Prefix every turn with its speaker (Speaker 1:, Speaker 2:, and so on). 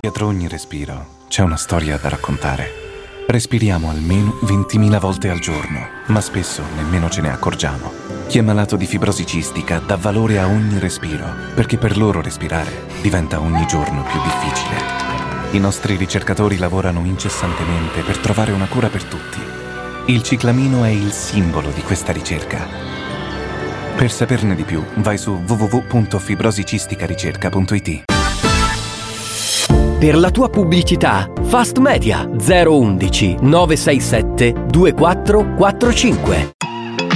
Speaker 1: Dietro ogni respiro c'è una storia da raccontare. Respiriamo almeno 20.000 volte al giorno, ma spesso nemmeno ce ne accorgiamo. Chi è malato di fibrosi cistica dà valore a ogni respiro, perché per loro respirare diventa ogni giorno più difficile. I nostri ricercatori lavorano incessantemente per trovare una cura per tutti. Il ciclamino è il simbolo di questa ricerca. Per saperne di più, vai su www.fibrosicisticaricerca.it.
Speaker 2: Per la tua pubblicità, Fast Media 011 967 2445.